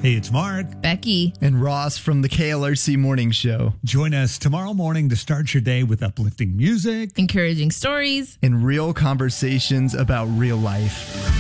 Hey, it's Mark. Becky. And Ross from the KLRC Morning Show. Join us tomorrow morning to start your day with uplifting music, encouraging stories, and real conversations about real life.